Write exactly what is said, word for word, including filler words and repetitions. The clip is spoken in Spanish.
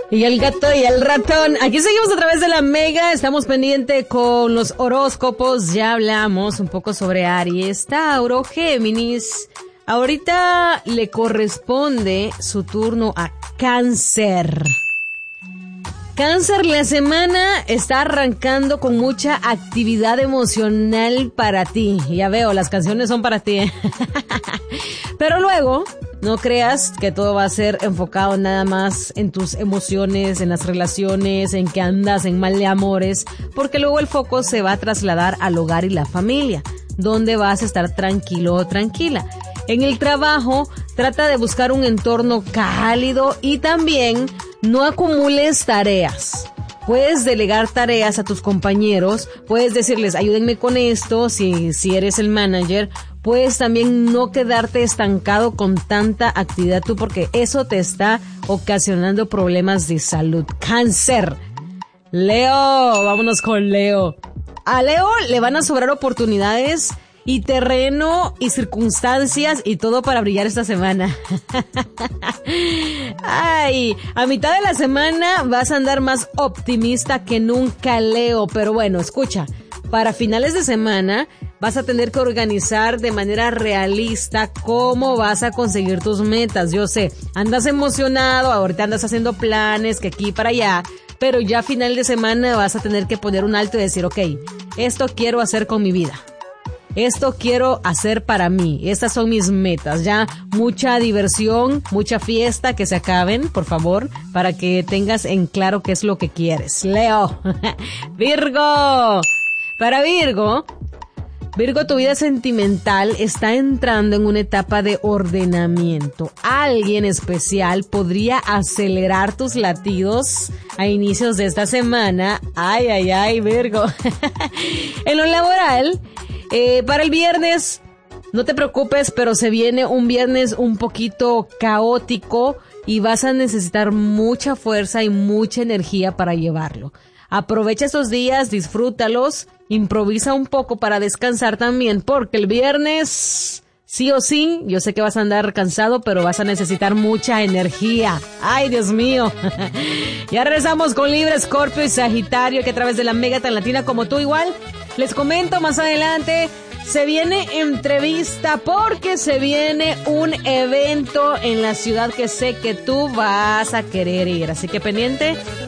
Y el gato y el ratón. Aquí seguimos a través de la Mega. Estamos pendientes con los horóscopos. Ya hablamos un poco sobre Aries, Tauro, Géminis. Ahorita le corresponde su turno a Cáncer. Cáncer, la semana está arrancando con mucha actividad emocional para ti. Ya veo, las canciones son para ti, ¿eh? Pero luego, no creas que todo va a ser enfocado nada más en tus emociones, en las relaciones, en que andas en mal de amores, porque luego el foco se va a trasladar al hogar y la familia, donde vas a estar tranquilo o tranquila. En el trabajo, trata de buscar un entorno cálido y también no acumules tareas. Puedes delegar tareas a tus compañeros, puedes decirles, ayúdenme con esto, si, si eres el manager. Puedes también no quedarte estancado con tanta actividad tú, porque eso te está ocasionando problemas de salud. Cáncer. Leo, vámonos con Leo. A Leo le van a sobrar oportunidades y terreno y circunstancias y todo para brillar esta semana. Ay, a mitad de la semana vas a andar más optimista que nunca, Leo. Pero bueno, escucha, para finales de semana vas a tener que organizar de manera realista cómo vas a conseguir tus metas. Yo sé, andas emocionado, ahorita andas haciendo planes que aquí y para allá, pero ya a final de semana vas a tener que poner un alto y decir, ok, esto quiero hacer con mi vida. Esto quiero hacer para mí. Estas son mis metas. Ya mucha diversión, mucha fiesta, que se acaben, por favor, para que tengas en claro qué es lo que quieres. Leo. Virgo. Para Virgo, Virgo, tu vida sentimental está entrando en una etapa de ordenamiento. Alguien especial podría acelerar tus latidos a inicios de esta semana. Ay, ay, ay, Virgo. En lo laboral, Eh, para el viernes, no te preocupes, pero se viene un viernes un poquito caótico y vas a necesitar mucha fuerza y mucha energía para llevarlo. Aprovecha estos días, disfrútalos, improvisa un poco para descansar también, porque el viernes, sí o sí, yo sé que vas a andar cansado, pero vas a necesitar mucha energía. ¡Ay, Dios mío! Ya regresamos con Libra, Escorpio y Sagitario, que a través de la Mega tan latina como tú igual. Les comento más adelante, se viene entrevista porque se viene un evento en la ciudad que sé que tú vas a querer ir. Así que pendiente,